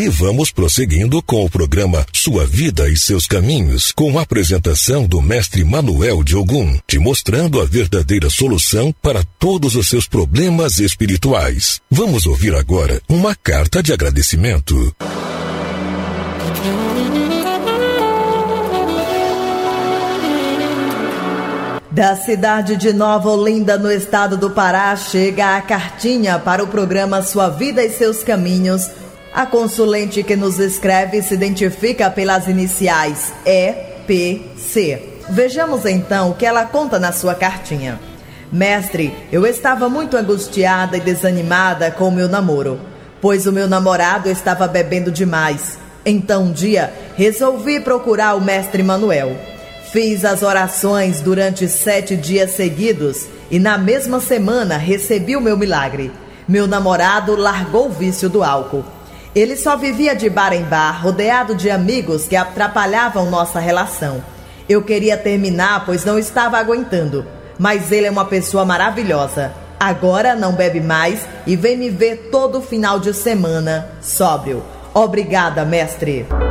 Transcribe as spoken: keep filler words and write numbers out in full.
E vamos prosseguindo com o programa Sua Vida e Seus Caminhos, com a apresentação do mestre Manuel de Ogum, te mostrando a verdadeira solução para todos os seus problemas espirituais. Vamos ouvir agora uma carta de agradecimento. Da cidade de Nova Olinda, no estado do Pará, chega a cartinha para o programa Sua Vida e Seus Caminhos. A consulente que nos escreve se identifica pelas iniciais E P C. Vejamos então o que ela conta na sua cartinha. Mestre, eu estava muito angustiada e desanimada com o meu namoro, pois o meu namorado estava bebendo demais. Então um dia resolvi procurar o mestre Manuel. Fiz as orações durante sete dias seguidos e na mesma semana recebi o meu milagre. Meu namorado largou o vício do álcool. Ele só vivia de bar em bar, rodeado de amigos que atrapalhavam nossa relação. Eu queria terminar, pois não estava aguentando, mas ele é uma pessoa maravilhosa. Agora não bebe mais e vem me ver todo final de semana, sóbrio. Obrigada, mestre.